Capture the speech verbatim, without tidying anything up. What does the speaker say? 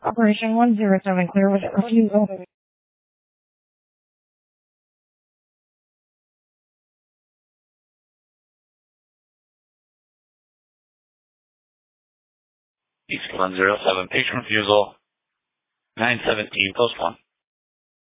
Operation one zero seven, clear with early loading. East one zero seven, patient refusal, nine seventeen, post one.